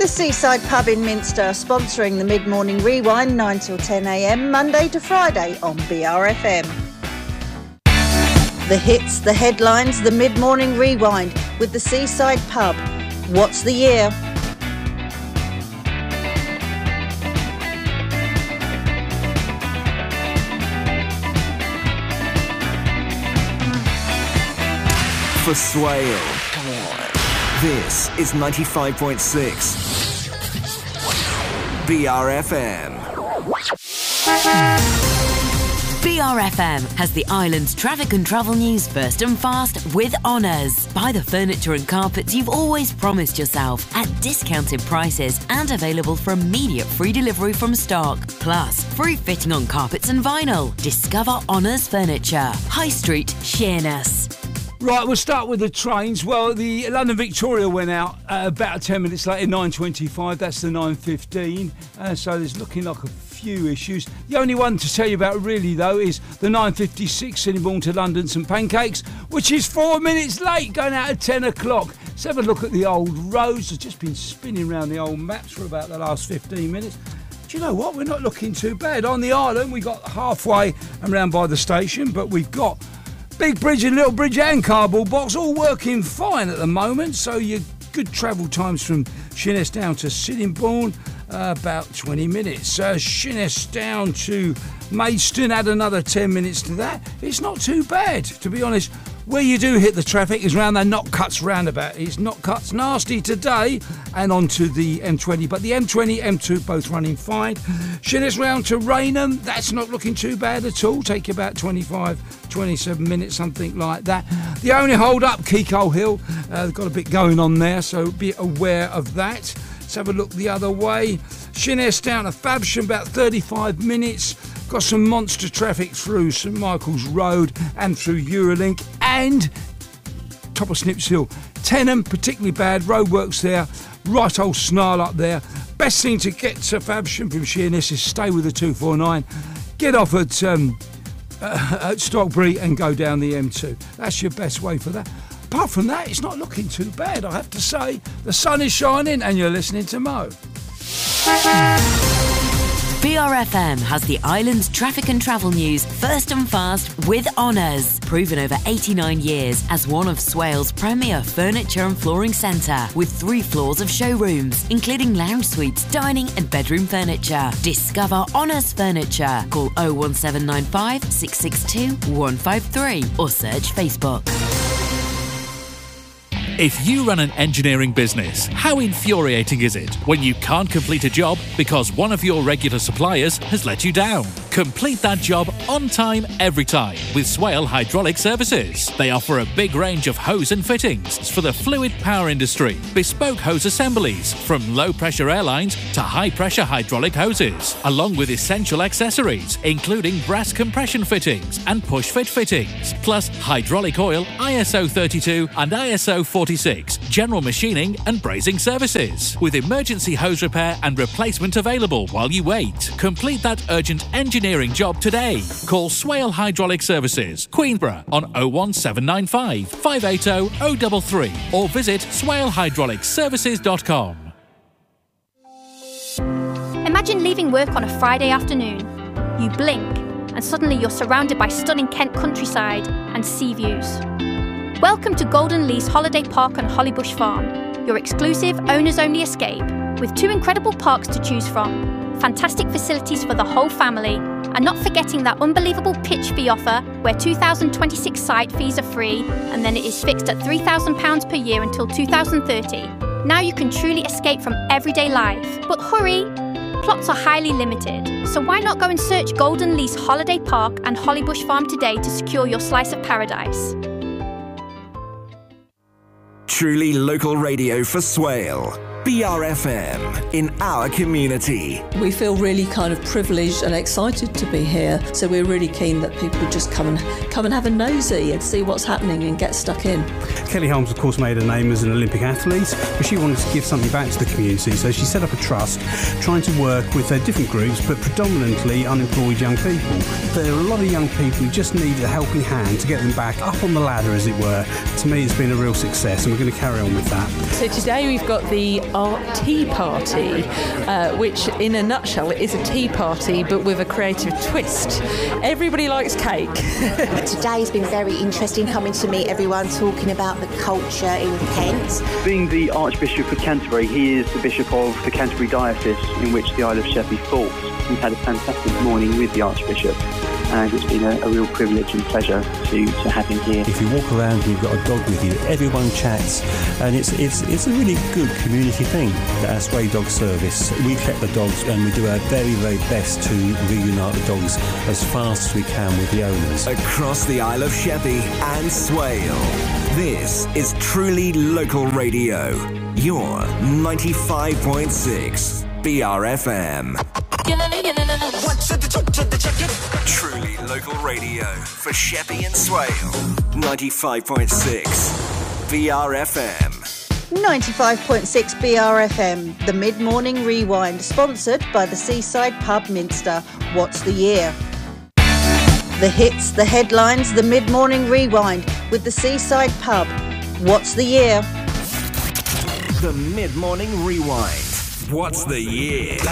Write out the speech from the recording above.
The Seaside Pub in Minster, sponsoring the Mid-Morning Rewind, 9 till 10 a.m, Monday to Friday on BRFM. The hits, the headlines, the Mid-Morning Rewind with the Seaside Pub. What's the year? For Swale. Come on. This is 95.6 BRFM. BRFM has the island's traffic and travel news first and fast with Honours. Buy the furniture and carpets you've always promised yourself at discounted prices and available for immediate free delivery from stock. Plus, free fitting on carpets and vinyl. Discover Honours Furniture. High Street, Sheerness. Right, we'll start with the trains. Well, the London Victoria went out about 10 minutes later, 9:25. That's the 9:15. So there's looking like a few issues. The only one to tell you about really, though, is the 9:56 Sittingbourne to London St Pancakes, which is 4 minutes late, going out at 10 o'clock. Let's have a look at the old roads. I've just been spinning around the old maps for about the last 15 minutes. Do you know what? We're not looking too bad. On the island, we got halfway and round by the station, but we've got Big Bridge and Little Bridge and Cardboard Box all working fine at the moment, so your good travel times from Sheerness down to Sittingbourne, about 20 minutes. Sheerness down to Maidstone, add another 10 minutes to that. It's not too bad, to be honest. Where you do hit the traffic is round the Knockcuts roundabout. It's Knockcuts nasty today and onto the M20, but the M20, M2 both running fine. Sheerness round to Rainham, that's not looking too bad at all. Take you about 25, 27 minutes, something like that. The only hold up, Keiko Hill, they've got a bit going on there, so be aware of that. Let's have a look the other way. Sheerness down to Fabsham, about 35 minutes. Got some monster traffic through St Michael's Road and through Eurolink and top of Snips Hill. Tenham, particularly bad, roadworks there, right old snarl up there. Best thing to get to Fabsham from Sheerness is stay with the 249, get off at Stockbury and go down the M2. That's your best way for that. Apart from that, it's not looking too bad, I have to say. The sun is shining and you're listening to Mo. BRFM has the island's traffic and travel news first and fast with Honours. Proven over 89 years as one of Swale's premier furniture and flooring centre with 3 floors of showrooms, including lounge suites, dining and bedroom furniture. Discover Honours Furniture. Call 01795 662 153 or search Facebook. If you run an engineering business, how infuriating is it when you can't complete a job because one of your regular suppliers has let you down? Complete that job on time, every time with Swale Hydraulic Services. They offer a big range of hose and fittings for the fluid power industry, bespoke hose assemblies from low-pressure airlines to high-pressure hydraulic hoses, along with essential accessories, including brass compression fittings and push-fit fittings, plus hydraulic oil, ISO 32 and ISO 46, general machining and brazing services, with emergency hose repair and replacement available while you wait. Complete that urgent engineering job today. Call Swale Hydraulic Services, Queenborough on 01795 580 033 or visit swalehydraulicservices.com. Imagine leaving work on a Friday afternoon. You blink and suddenly you're surrounded by stunning Kent countryside and sea views. Welcome to Golden Lease Holiday Park on Hollybush Farm, your exclusive owners-only escape with 2 incredible parks to choose from, fantastic facilities for the whole family, and not forgetting that unbelievable pitch fee offer where 2026 site fees are free and then it is fixed at £3,000 per year until 2030. Now you can truly escape from everyday life. But hurry! Plots are highly limited, so why not go and search Golden Lease Holiday Park and Hollybush Farm today to secure your slice of paradise. Truly local radio for Swale. BRFM, in our community. We feel really kind of privileged and excited to be here, so we're really keen that people just come and have a nosy and see what's happening and get stuck in. Kelly Holmes, of course, made her name as an Olympic athlete, but she wanted to give something back to the community, so she set up a trust trying to work with different groups, but predominantly unemployed young people. There are a lot of young people who just need a helping hand to get them back up on the ladder, as it were. To me, it's been a real success, and we're going to carry on with that. So today we've got the our tea party, which in a nutshell is a tea party but with a creative twist. Everybody likes cake. Today's been very interesting, coming to meet everyone, talking about the culture in Kent. Being the Archbishop of Canterbury, he is the Bishop of the Canterbury Diocese in which the Isle of Sheppey falls. We've had a fantastic morning with the Archbishop, and it's been a real privilege and pleasure to have him here. If you walk around and you've got a dog with you, everyone chats, and it's a really good community thing, our stray dog service. We collect the dogs and we do our very, very best to reunite the dogs as fast as we can with the owners. Across the Isle of Sheppey and Swale, this is truly local radio. Your 95.6 BRFM. Truly local radio for Sheppey and Swale. 95.6 BRFM. 95.6 BRFM, the Mid-Morning Rewind, sponsored by the Seaside Pub Minster. What's the year? The hits, the headlines, the Mid-Morning Rewind with the Seaside Pub. What's the year? The Mid-Morning Rewind. What's the year?